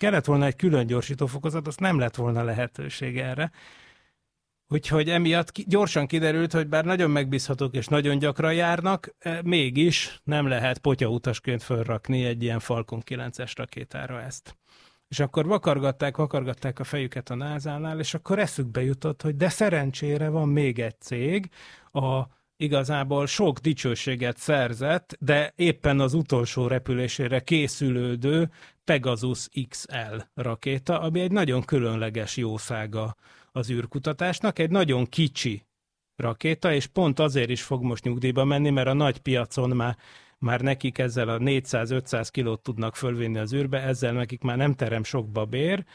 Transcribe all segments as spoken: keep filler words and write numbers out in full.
kellett volna egy külön gyorsítófokozat, azt nem lett volna lehetőség erre. Úgyhogy emiatt gyorsan kiderült, hogy bár nagyon megbízhatók és nagyon gyakran járnak, mégis nem lehet potyautasként fölrakni egy ilyen Falcon kilences rakétára ezt. És akkor vakargatták, vakargatták a fejüket a názánál, és akkor eszükbe jutott, hogy de szerencsére van még egy cég, a igazából sok dicsőséget szerzett, de éppen az utolsó repülésére készülődő Pegasus iksz el rakéta, ami egy nagyon különleges jószága az űrkutatásnak, egy nagyon kicsi rakéta, és pont azért is fog most nyugdíjba menni, mert a nagy piacon már, már nekik ezzel a négyszáz-ötszáz kilót tudnak fölvinni az űrbe, ezzel nekik már nem terem sok babér,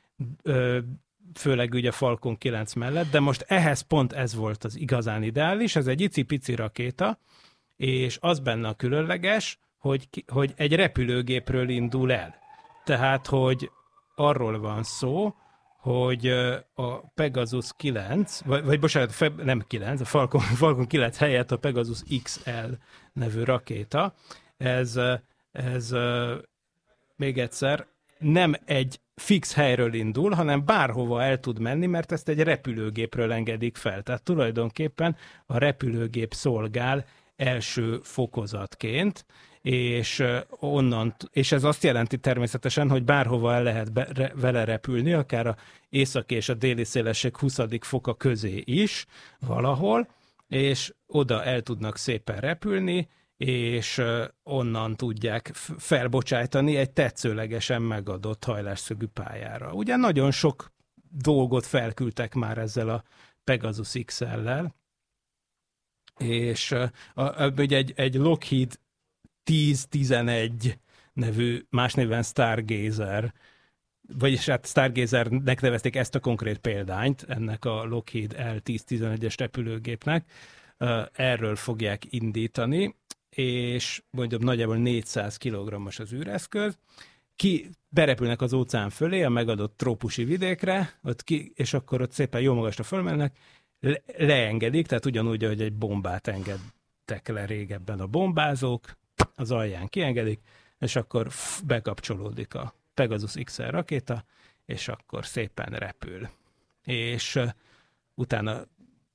főleg ugye a Falcon kilenc mellett, de most ehhez pont ez volt az igazán ideális, ez egy icipici rakéta, és az benne a különleges, hogy, hogy egy repülőgépről indul el. Tehát, hogy arról van szó, hogy a Pegasus kilenc, vagy, vagy bocsánat, nem kilenc, a Falcon, Falcon kilenc helyett a Pegasus iksz el nevű rakéta, ez, ez még egyszer nem egy fix helyről indul, hanem bárhova el tud menni, mert ezt egy repülőgépről engedik fel. Tehát tulajdonképpen a repülőgép szolgál első fokozatként, és onnan, és ez azt jelenti természetesen, hogy bárhova el lehet be, re, vele repülni, akár a északi és a déli szélesség huszadik foka közé is valahol, és oda el tudnak szépen repülni, és onnan tudják felbocsájtani egy tetszőlegesen megadott hajlásszögű pályára. Ugye nagyon sok dolgot felküldtek már ezzel a Pegasus iksz el-lel, és a, a, ugye egy, egy Lockheed tíz tizenegy nevű, más néven Stargazer, vagyis hát Stargazernek nevezték ezt a konkrét példányt, ennek a Lockheed el tíz tizenegyes repülőgépnek, erről fogják indítani, és mondjuk nagyjából négyszáz kilogrammos az űreszköz, ki berepülnek az óceán fölé, a megadott trópusi vidékre, ott ki, és akkor ott szépen jó magasra fölmennek, le- leengedik, tehát ugyanúgy, hogy egy bombát engedtek le régebben a bombázók, az alján kiengedik, és akkor bekapcsolódik a Pegasus iksz el rakéta, és akkor szépen repül. És uh, utána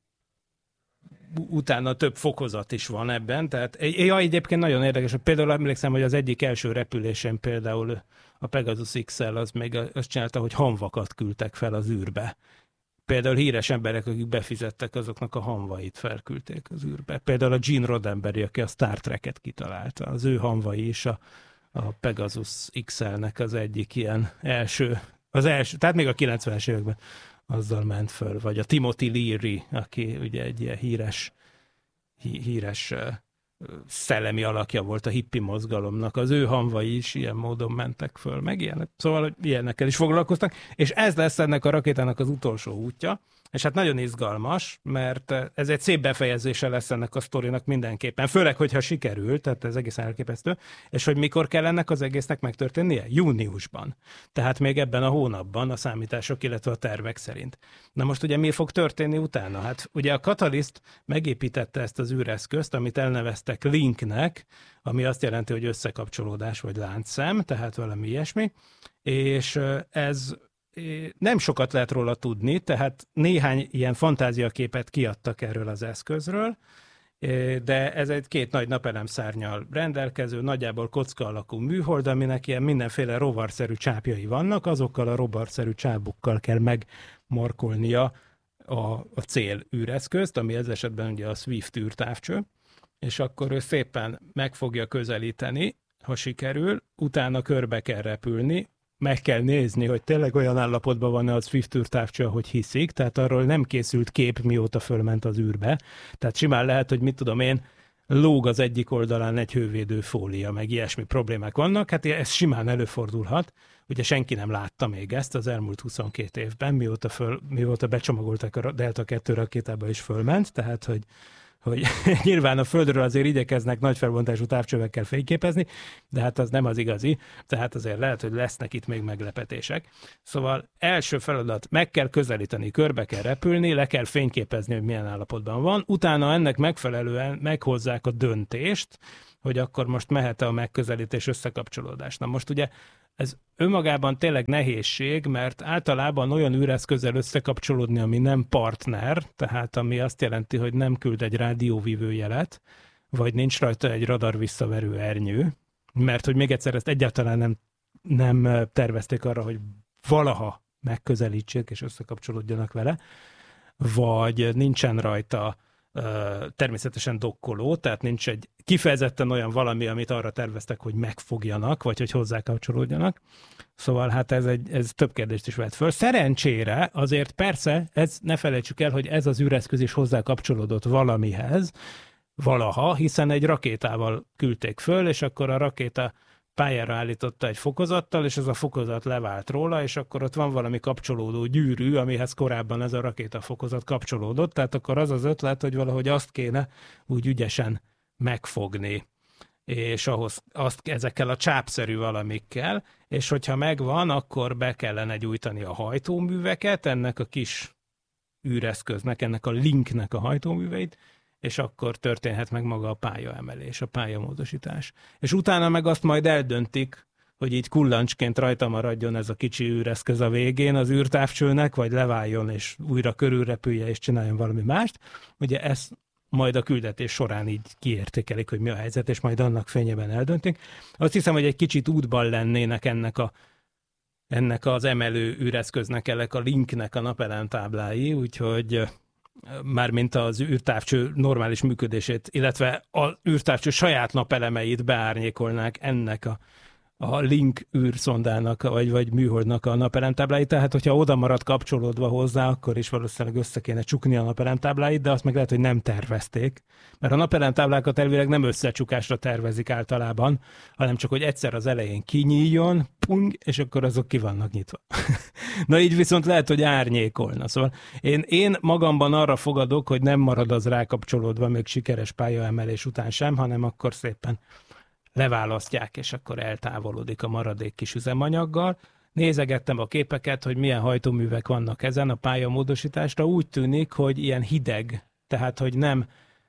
utána több fokozat is van ebben, tehát ja, egyébként nagyon érdekes, hogy például emlékszem, hogy az egyik első repülésen például a Pegasus iksz el az még azt csinálta, hogy hamvakat küldtek fel az űrbe. Például híres emberek, akik befizettek, azoknak a hamvait felküldték az űrbe. Például a Gene Roddenberry, aki a Star Trek-et kitalálta, az ő hamvai is a, a Pegasus iksz el-nek az egyik ilyen első, az első, tehát még a kilencvenes években azzal ment föl, vagy a Timothy Leary, aki ugye egy ilyen híres, hí, híres uh, szellemi alakja volt a hippi mozgalomnak, az ő hamvai is ilyen módon mentek föl, meg ilyenek. Szóval, hogy ilyenekkel is foglalkoztak, és ez lesz ennek a rakétának az utolsó útja, és hát nagyon izgalmas, mert ez egy szép befejezése lesz ennek a sztorinak mindenképpen, főleg, hogyha sikerül, tehát ez egészen elképesztő, és hogy mikor kell ennek az egésznek megtörténnie? Júniusban. Tehát még ebben a hónapban a számítások, illetve a tervek szerint. Na most ugye mi fog történni utána? Hát ugye a Catalyst megépítette ezt az űreszközt, amit elneveztek Linknek, ami azt jelenti, hogy összekapcsolódás vagy láncszem, tehát valami ilyesmi, és ez nem sokat lehet róla tudni, tehát néhány ilyen fantáziaképet kiadtak erről az eszközről, de ez egy két nagy napelemszárnnyal rendelkező, nagyjából kocka alakú műhold, aminek ilyen mindenféle rovarszerű csápjai vannak, azokkal a rovarszerű csábukkal kell megmarkolnia a, a cél űreszközt, ami ez esetben ugye a Swift űrtávcső, és akkor ő szépen meg fogja közelíteni, ha sikerül, utána körbe kell repülni, meg kell nézni, hogy tényleg olyan állapotban van az Swift űrtávcső, ahogy hiszik, tehát arról nem készült kép, mióta fölment az űrbe. Tehát simán lehet, hogy mit tudom én, lóg az egyik oldalán egy hővédő fólia, meg ilyesmi problémák vannak, hát ez simán előfordulhat. Ugye senki nem látta még ezt az elmúlt huszonkét évben, mióta, föl, mióta becsomagoltak a Delta kettő rakétába is fölment, tehát hogy hogy nyilván a Földről azért igyekeznek nagy felbontású távcsövekkel fényképezni, de hát az nem az igazi, tehát azért lehet, hogy lesznek itt még meglepetések. Szóval első feladat, meg kell közelíteni, körbe kell repülni, le kell fényképezni, hogy milyen állapotban van, utána ennek megfelelően meghozzák a döntést, hogy akkor most mehet-e a megközelítés összekapcsolódás. Na most ugye ez önmagában tényleg nehézség, mert általában olyan űreszközzel összekapcsolódni, ami nem partner, tehát ami azt jelenti, hogy nem küld egy rádióvívő jelet, vagy nincs rajta egy radar visszaverő ernyő, mert hogy még egyszer ezt egyáltalán nem, nem tervezték arra, hogy valaha megközelítsék és összekapcsolódjanak vele, vagy nincsen rajta természetesen dokkoló, tehát nincs egy kifejezetten olyan valami, amit arra terveztek, hogy megfogjanak, vagy hogy hozzá kapcsolódjanak. Szóval hát ez, egy, ez több kérdést is vett föl. Szerencsére azért persze, ez, ne felejtsük el, hogy ez az űreszköz is hozzá kapcsolódott valamihez, valaha, hiszen egy rakétával küldték föl, és akkor a rakéta pályára állította egy fokozattal, és ez a fokozat levált róla, és akkor ott van valami kapcsolódó gyűrű, amihez korábban ez a rakétafokozat kapcsolódott, tehát akkor az az ötlet, hogy valahogy azt kéne úgy ügyesen megfogni, és ahhoz azt ezekkel a csápszerű valamikkel, és hogyha megvan, akkor be kellene gyújtani a hajtóműveket, ennek a kis űreszköznek, ennek a linknek a hajtóműveit, és akkor történhet meg maga a pályaemelés, a pályamódosítás. És utána meg azt majd eldöntik, hogy így kullancsként rajta maradjon ez a kicsi űreszköz a végén az űrtávcsőnek, vagy leváljon, és újra körülrepülje, és csináljon valami mást. Ugye ezt majd a küldetés során így kiértékelik, hogy mi a helyzet, és majd annak fényében eldöntik. Azt hiszem, hogy egy kicsit útban lennének ennek a ennek az emelő űreszköznek, ennek a linknek a napelemtáblái, úgyhogy mármint az űrtávcső normális működését, illetve az űrtávcső saját napelemeit beárnyékolnák ennek a, a link űrszondának, vagy, vagy műholdnak a napelemtábláit, tehát hogyha oda marad kapcsolódva hozzá, akkor is valószínűleg össze kéne csukni a napelemtábláit, de azt meg lehet, hogy nem tervezték, mert a napelemtáblákat elvileg nem összecsukásra tervezik általában, hanem csak, hogy egyszer az elején kinyíljon, pung, és akkor azok ki vannak nyitva. Na így viszont lehet, hogy árnyékolna. Szóval én, én magamban arra fogadok, hogy nem marad az rákapcsolódva még sikeres pályaemelés után sem, hanem akkor szépen leválasztják, és akkor eltávolodik a maradék kis üzemanyaggal. Nézegettem a képeket, hogy milyen hajtóművek vannak ezen a pályamódosításra. Úgy tűnik, hogy ilyen hideg, tehát hogy nem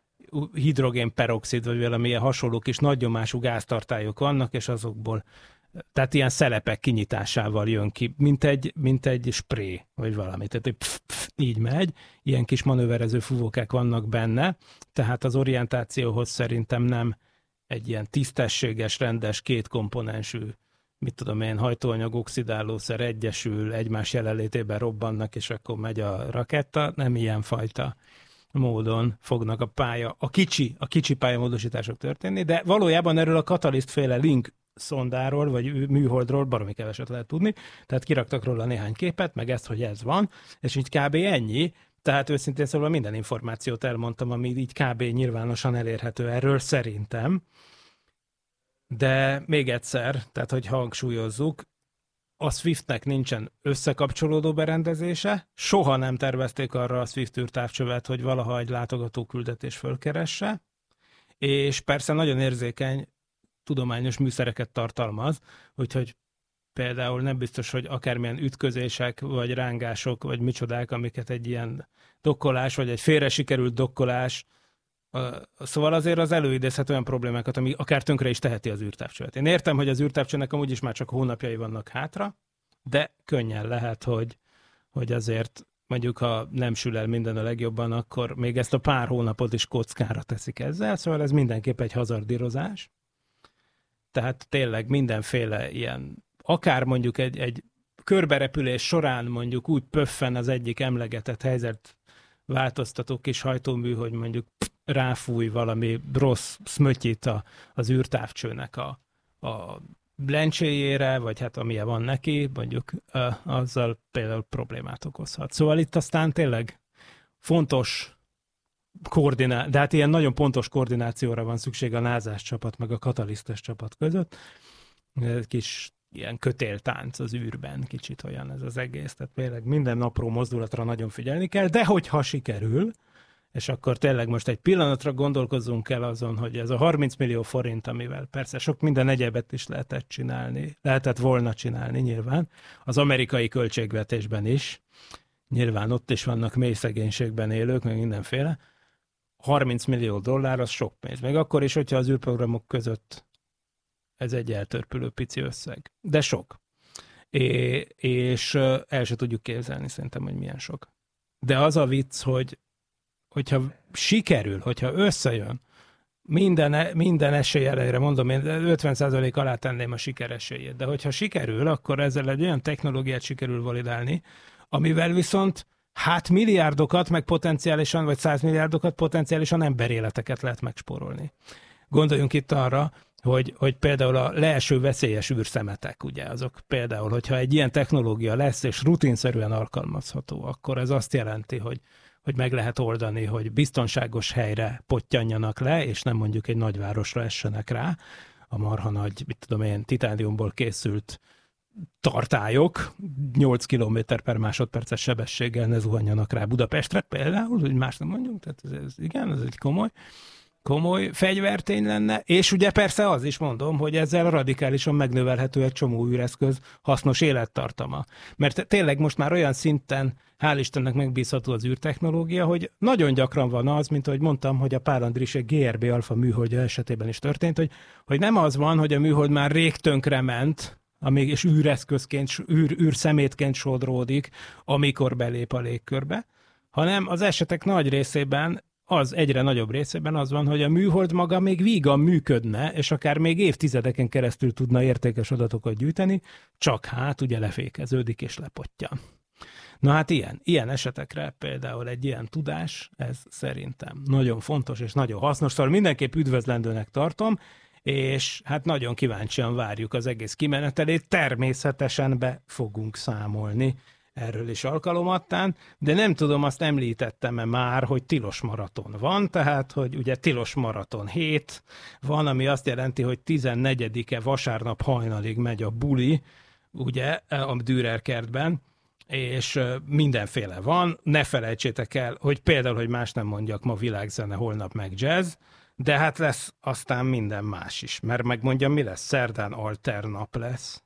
hidrogénperoxid, vagy valamilyen hasonló kis nagynyomású gáztartályok vannak, és azokból, tehát ilyen szelepek kinyitásával jön ki, mint egy, mint egy spré, vagy valami. Tehát hogy pf, pf, így megy, ilyen kis manőverező fúvókák vannak benne, tehát az orientációhoz szerintem nem egy ilyen tisztességes, rendes, kétkomponensű, mit tudom én, hajtóanyag oxidálószer egyesül, egymás jelenlétében robbannak, és akkor megy a raketta, nem ilyen fajta módon fognak a pálya, a kicsi, a kicsi pályamódosítások történni, de valójában erről a katalisztféle link szondáról, vagy műholdról baromi keveset lehet tudni, tehát kiraktak róla néhány képet, meg ezt, hogy ez van, és így kb. Ennyi, tehát őszintén szóval minden információt elmondtam, ami így kb. Nyilvánosan elérhető erről szerintem, de még egyszer, tehát hogy hangsúlyozzuk, a Swiftnek nincsen összekapcsolódó berendezése, soha nem tervezték arra a Swift űrtávcsövet, hogy valaha egy látogatóküldetés fölkeresse, és persze nagyon érzékeny tudományos műszereket tartalmaz, úgyhogy például nem biztos, hogy akármilyen ütközések, vagy rángások, vagy micsodák, amiket egy ilyen dokkolás, vagy egy félre sikerült dokkolás, szóval azért az előidézhet olyan problémákat, ami akár tönkre is teheti az űrtávcsövet. Én értem, hogy az űrtávcsőnek amúgy is már csak hónapjai vannak hátra, de könnyen lehet, hogy, hogy azért mondjuk, ha nem sül el minden a legjobban, akkor még ezt a pár hónapot is kockára teszik ezzel, szóval ez mindenképp egy hazardírozás. Tehát tényleg mindenféle ilyen, akár mondjuk egy, egy körberepülés során mondjuk úgy pöffen az egyik emlegetett helyzet változtató kis hajtómű, hogy mondjuk ráfúj valami rossz szmötyit a, az űrtávcsőnek a, a lencséjére, vagy hát amilyen van neki, mondjuk azzal például problémát okozhat. Szóval itt aztán tényleg fontos koordináció, de hát ilyen nagyon pontos koordinációra van szükség a názás csapat, meg a katalisztes csapat között. Egy kis ilyen kötéltánc az űrben, kicsit olyan ez az egész. Tehát tényleg minden apró mozdulatra nagyon figyelni kell, de hogyha sikerül, és akkor tényleg most egy pillanatra gondolkozzunk el azon, hogy ez a harminc millió forint, amivel persze sok minden egyebet is lehetett csinálni, lehetett volna csinálni nyilván, az amerikai költségvetésben is, nyilván ott is vannak mély szegénységben élők, meg mindenféle, harminc millió dollár az sok pénz. Még akkor is, hogyha az űrprogramok között ez egy eltörpülő pici összeg. De sok. É, és el se tudjuk képzelni szerintem, hogy milyen sok. De az a vicc, hogy hogyha sikerül, hogyha összejön, minden, minden esély elejére, mondom, én ötven százalék alá tenném a siker esélyét, de hogyha sikerül, akkor ezzel egy olyan technológiát sikerül validálni, amivel viszont hát milliárdokat, meg potenciálisan, vagy százmilliárdokat potenciálisan emberéleteket lehet megspórolni. Gondoljunk itt arra, hogy, hogy például a leeső veszélyes űrszemetek, ugye, azok például, hogyha egy ilyen technológia lesz, és rutinszerűen alkalmazható, akkor ez azt jelenti, hogy hogy meg lehet oldani, hogy biztonságos helyre pottyanjanak le, és nem mondjuk egy nagyvárosra essenek rá, a marha nagy, mit tudom én, titániumból készült tartályok nyolc kilométer per másodperces sebességgel ne zuhanjanak rá Budapestre például, hogy más nem mondjuk, tehát ez, ez igen, ez egy komoly, komoly fegyvertény lenne, és ugye persze az is mondom, hogy ezzel radikálisan megnövelhető egy csomó űreszköz hasznos élettartama. Mert tényleg most már olyan szinten, hál' Istennek megbízható az űrtechnológia, hogy nagyon gyakran van az, mint ahogy mondtam, hogy a Pál Andrisek gé er bé alfa műholdja esetében is történt, hogy, hogy nem az van, hogy a műhold már rég tönkrement, amíg és űreszközként, űr, űrszemétként sodródik, amikor belép a légkörbe, hanem az esetek nagy részében az egyre nagyobb részében az van, hogy a műhold maga még vígan működne, és akár még évtizedeken keresztül tudna értékes adatokat gyűjteni, csak hát ugye lefékeződik és lepottyan. Na hát ilyen, ilyen esetekre például egy ilyen tudás, ez szerintem nagyon fontos és nagyon hasznos, szóval mindenképp üdvözlendőnek tartom, és hát nagyon kíváncsian várjuk az egész kimenetelét, természetesen be fogunk számolni erről is alkalomattán, de nem tudom, azt említettem-e már, hogy tilos maraton van, tehát, hogy ugye tilos maraton hét van, ami azt jelenti, hogy tizennegyedike vasárnap hajnalig megy a buli, ugye, a Dürer kertben, és mindenféle van. Ne felejtsétek el, hogy például, hogy más nem mondjak, ma világzene, holnap meg jazz, de hát lesz aztán minden más is, mert megmondjam, mi lesz, szerdán alternap lesz,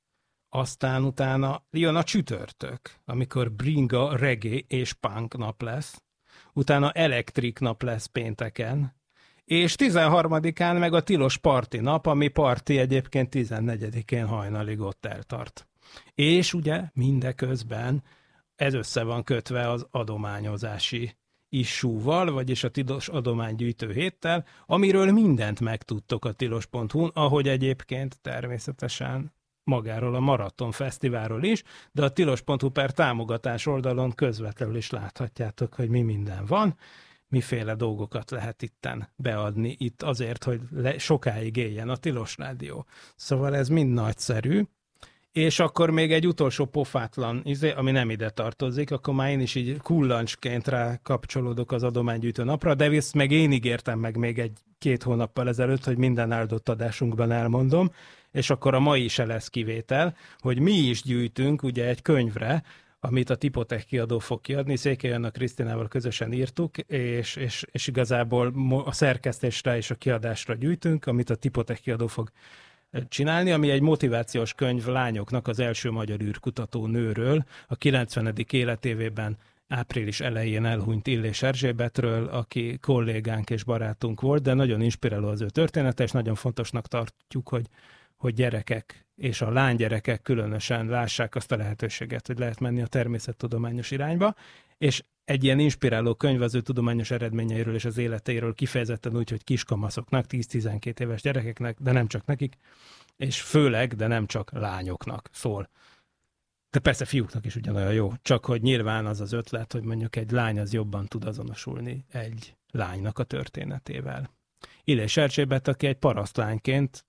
aztán utána jön a csütörtök, amikor bringa, reggae és punk nap lesz, utána elektrik nap lesz pénteken, és tizenharmadikán meg a tilos parti nap, ami parti egyébként tizennegyedikén hajnalig ott eltart. És ugye mindeközben ez össze van kötve az adományozási issúval, vagyis a tilos adománygyűjtő héttel, amiről mindent megtudtok a tilos pont hu-n, ahogy egyébként természetesen magáról a Maraton Fesztiválról is, de a tilos pont hu per támogatás oldalon közvetlenül is láthatjátok, hogy mi minden van, miféle dolgokat lehet itten beadni itt azért, hogy le, sokáig éljen a Tilos Rádió. Szóval ez mind nagyszerű, és akkor még egy utolsó pofátlan, ami nem ide tartozik, akkor már én is így kullancsként rá kapcsolódok az adománygyűjtő napra, de visz meg én ígértem meg még egy-két hónappal ezelőtt, hogy minden áldott adásunkban elmondom, és akkor a mai se lesz kivétel, hogy mi is gyűjtünk ugye egy könyvre, amit a Tipotech kiadó fog kiadni, Székely Anna Krisztinával közösen írtuk, és, és, és igazából a szerkesztésre és a kiadásra gyűjtünk, amit a Tipotech kiadó fog csinálni, ami egy motivációs könyv lányoknak, az első magyar űrkutató nőről, a kilencvenedik életévében április elején elhunyt Illés Erzsébetről, aki kollégánk és barátunk volt, de nagyon inspiráló az ő története, és nagyon fontosnak tartjuk, hogy, hogy gyerekek és a lánygyerekek különösen lássák azt a lehetőséget, hogy lehet menni a természettudományos irányba, és egy ilyen inspiráló könyv az ő tudományos eredményeiről és az életeiről kifejezetten úgy, hogy kiskamaszoknak, tíz-tizenkét éves gyerekeknek, de nem csak nekik, és főleg, de nem csak lányoknak szól. De persze fiúknak is ugyanolyan jó, csak hogy nyilván az az ötlet, hogy mondjuk egy lány az jobban tud azonosulni egy lánynak a történetével. Illés Erzsébet, aki egy parasztlányként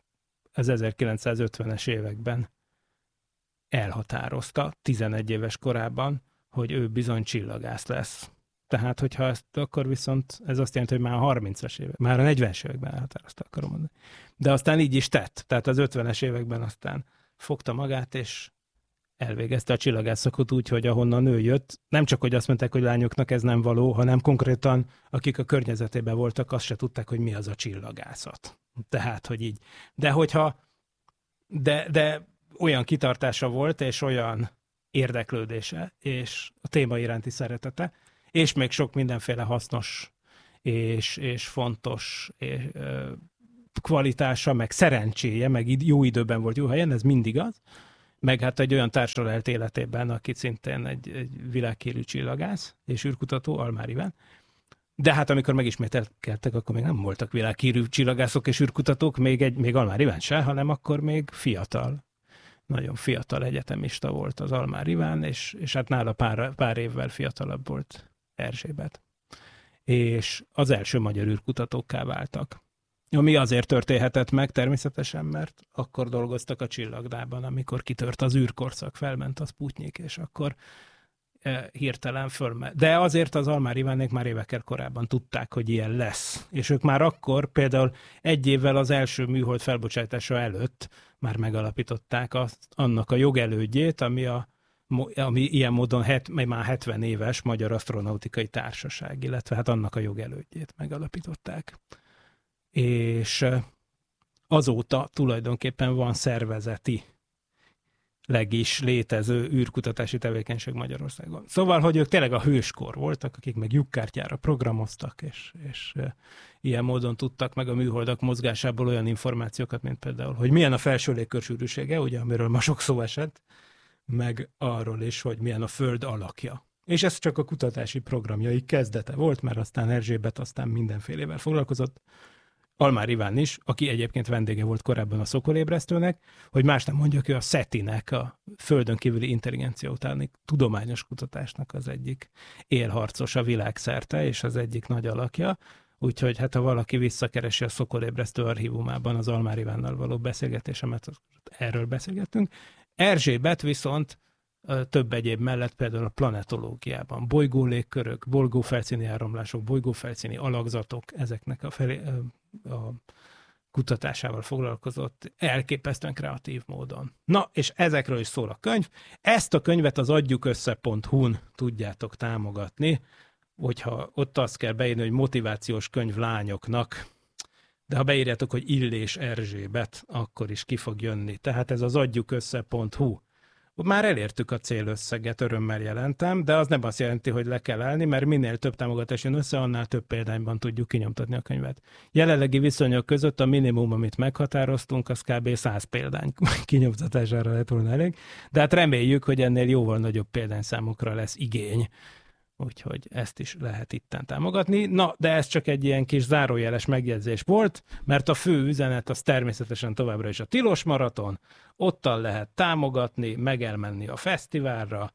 az ezerkilencszázötvenes években elhatározta tizenegy éves korában, hogy ő bizony csillagász lesz. Tehát, hogyha ezt, akkor viszont ez azt jelenti, hogy már a harmincas évek, már a negyvenes években elhatározta, akarom mondani. De aztán így is tett. Tehát az ötvenes években aztán fogta magát, és elvégezte a csillagászakot úgy, hogy ahonnan ő jött, nem csak, hogy azt mondták, hogy lányoknak ez nem való, hanem konkrétan, akik a környezetében voltak, azt se tudták, hogy mi az a csillagászat. Tehát, hogy így. De hogyha, de, de olyan kitartása volt, és olyan érdeklődése, és a téma iránti szeretete, és még sok mindenféle hasznos és, és fontos és, ö, kvalitása, meg szerencséje, meg jó időben volt jó helyen, ez mindig az. Meg hát egy olyan társra élt életében, aki szintén egy, egy világhírű csillagász és űrkutató, Almár Iván. De hát amikor megismételkedtek, akkor még nem voltak világhírű csillagászok és űrkutatók, még, egy, még Almár Iván se, hanem akkor még fiatal, nagyon fiatal egyetemista volt az Almár Iván, és, és hát nála pár, pár évvel fiatalabb volt Erzsébet. És az első magyar űrkutatókká váltak. Ami azért történhetett meg természetesen, mert akkor dolgoztak a Csillagdában, amikor kitört az űrkorszak, felment a Sputnik, és akkor e, hirtelen fölment. De azért az Almár Ivánék már évekkel korábban tudták, hogy ilyen lesz. És ők már akkor, például egy évvel az első műhold felbocsátása előtt már megalapították azt, annak a jogelődjét, ami, a, ami ilyen módon het, már hetven éves Magyar Asztronautikai Társaság, illetve hát annak a jogelődjét megalapították. És azóta tulajdonképpen van szervezeti leg is létező űrkutatási tevékenység Magyarországon. Szóval, hogy ők tényleg a hőskor voltak, akik meg lyukkártyára programoztak, és, és ilyen módon tudtak meg a műholdak mozgásából olyan információkat, mint például, hogy milyen a felső légkörsűrűsége, ugye, amiről ma sok szó esett, meg arról is, hogy milyen a Föld alakja. És ez csak a kutatási programjai kezdete volt, mert aztán Erzsébet aztán mindenfélével foglalkozott, Almár Iván is, aki egyébként vendége volt korábban a Szokolébresztőnek, hogy más nem mondjak, ő a SETI-nek, a Földön kívüli intelligencia utáni tudományos kutatásnak az egyik élharcos a világszerte, és az egyik nagy alakja. Úgyhogy hát ha valaki visszakeresi a Szokolébresztő archívumában az Almár Ivánnal való beszélgetésemet, erről beszélgettünk. Erzsébet viszont több egyéb mellett például a planetológiában, bolygólégkörök, bolygófelszíni áramlások, bolygófelszíni alakzatok, ezeknek a, felé, a kutatásával foglalkozott elképesztően kreatív módon. Na, és ezekről is szól a könyv. Ezt a könyvet az adjukössze pont hu-n tudjátok támogatni, hogyha ott azt kell beírni, hogy motivációs könyv lányoknak, de ha beírjátok, hogy Illés Erzsébet, akkor is ki fog jönni. Tehát ez az adjukössze pont hu. Már elértük a célösszeget, örömmel jelentem, de az nem azt jelenti, hogy le kell állni, mert minél több támogatás jön össze, annál több példányban tudjuk kinyomtatni a könyvet. Jelenlegi viszonyok között a minimum, amit meghatároztunk, az kb. száz példány kinyomtatására lett volna elég, de hát reméljük, hogy ennél jóval nagyobb példányszámokra lesz igény. Úgyhogy ezt is lehet itten támogatni. Na, de ez csak egy ilyen kis zárójeles megjegyzés volt, mert a fő üzenet az természetesen továbbra is a Tilos Maraton, ottan lehet támogatni, megelmenni a fesztiválra,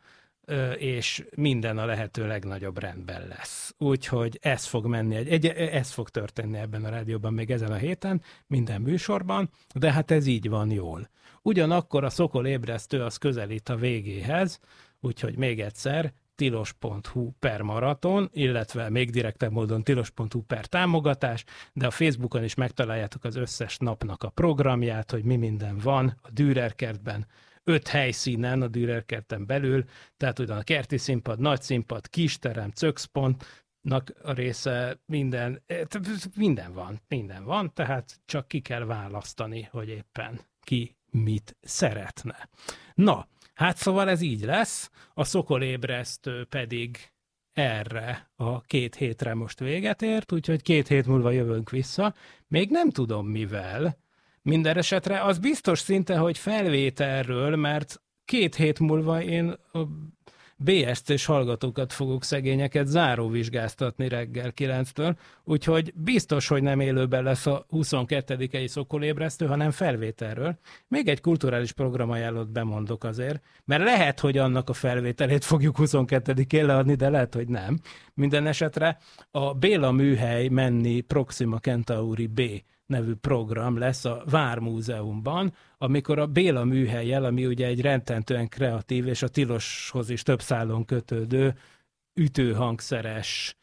és minden a lehető legnagyobb rendben lesz. Úgyhogy ez fog menni, egy, egy, ez fog történni ebben a rádióban még ezen a héten, minden műsorban, de hát ez így van jól. Ugyanakkor a Szokolébresztő az közelít a végéhez, úgyhogy még egyszer, tilos pont hu per maraton, illetve még direktebb módon tilos pont hu per támogatás, de a Facebookon is megtaláljátok az összes napnak a programját, hogy mi minden van a Dürer-kertben, öt helyszínen a Dürer-kerten belül, tehát ugyan a kerti színpad, nagy színpad, kisterem, cökszpontnak a része, minden, minden van, minden van, tehát csak ki kell választani, hogy éppen ki mit szeretne. Na, hát szóval ez így lesz, a Szokolébresztő pedig erre a két hétre most véget ért, úgyhogy két hét múlva jövünk vissza. Még nem tudom mivel, minden esetre az biztos szinte, hogy felvételről, mert két hét múlva én a bé es cés hallgatókat fogok szegényeket záróvizsgáztatni reggel kilenctől, úgyhogy biztos, hogy nem élőben lesz a huszonkettedikei Szokolébresztő, hanem felvételről. Még egy kulturális programajánlót bemondok azért, mert lehet, hogy annak a felvételét fogjuk huszonkettedikén leadni, de lehet, hogy nem. Minden esetre a Béla Műhely Menni Proxima Centauri B nevű program lesz a Vármúzeumban, amikor a Béla műhellyel, ami ugye egy rettentően kreatív és a Tiloshoz is több szálon kötődő, ütőhangszeres,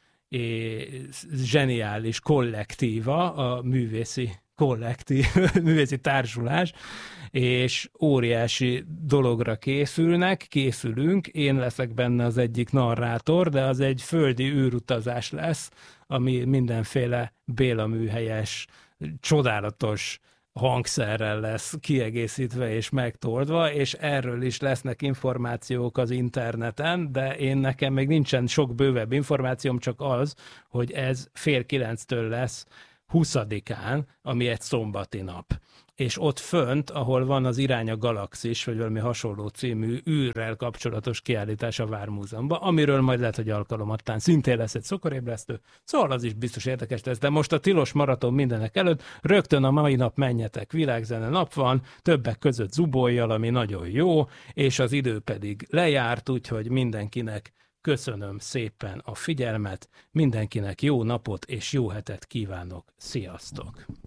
és zseniális kollektíva, a művészi kollektív, művészi társulás, és óriási dologra készülnek, készülünk, én leszek benne az egyik narrátor, de az egy földi űrutazás lesz, ami mindenféle Béla műhelyes, csodálatos hangszerrel lesz kiegészítve és megtoldva, és erről is lesznek információk az interneten, de én nekem még nincsen sok bővebb információm, csak az, hogy ez fél kilenctől lesz huszadikán, ami egy szombati nap. És ott fönt, ahol van az Irány a Galaxis, vagy valami hasonló című űrrel kapcsolatos kiállítás a Vármúzeumban, amiről majd lehet, hogy alkalomattán szintén lesz egy szokorébresztő, szóval az is biztos érdekes lesz, de most a tilos maraton mindenek előtt, rögtön a mai nap menjetek, világzene nap van, többek között Zubolyjal, ami nagyon jó, és az idő pedig lejárt, úgyhogy mindenkinek köszönöm szépen a figyelmet, mindenkinek jó napot és jó hetet kívánok, sziasztok!